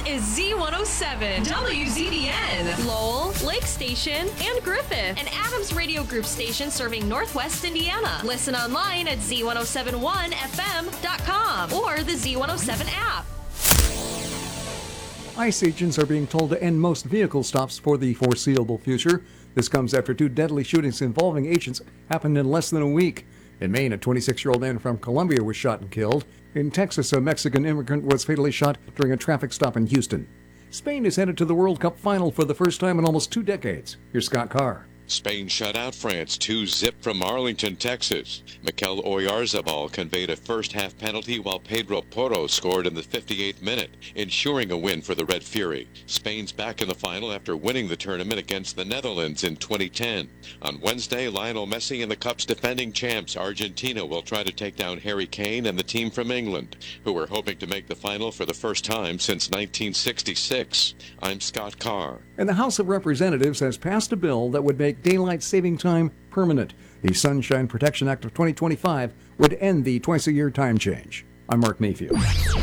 is Z107, WZDN, Lowell, Lake Station, and Griffith, an Adams Radio Group station serving Northwest Indiana. Listen online at Z1071FM.com or the Z107 app. ICE agents are being told to end most vehicle stops for the foreseeable future. This comes after 2 deadly shootings involving agents happened in less than a week. In Maine, a 26-year-old man from Colombia was shot and killed. In Texas, a Mexican immigrant was fatally shot during a traffic stop in Houston. Spain is headed to the World Cup final for the first time in almost 2 decades. Here's Scott Carr. Spain shut out France 2-0 from Arlington, Texas. Mikel Oyarzabal conveyed a first-half penalty while Pedro Porro scored in the 58th minute, ensuring a win for the Red Fury. Spain's back in the final after winning the tournament against the Netherlands in 2010. On Wednesday, Lionel Messi and the Cup's defending champs, Argentina, will try to take down Harry Kane and the team from England, who are hoping to make the final for the first time since 1966. I'm Scott Carr. And the House of Representatives has passed a bill that would make daylight saving time permanent. The Sunshine Protection Act of 2025 would end the twice-a-year time change. I'm Mark Mayfield.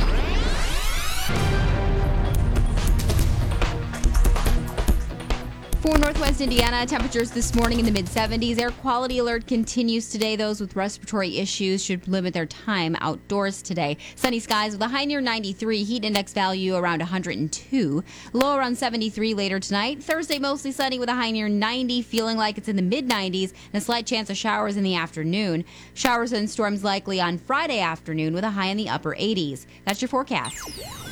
For Northwest Indiana, temperatures this morning in the mid-70s. Air quality alert continues today. Those with respiratory issues should limit their time outdoors today. Sunny skies with a high near 93, heat index value around 102, low around 73 later tonight. Thursday, mostly sunny with a high near 90, feeling like it's in the mid-90s, and a slight chance of showers in the afternoon. Showers and storms likely on Friday afternoon with a high in the upper 80s. That's your forecast.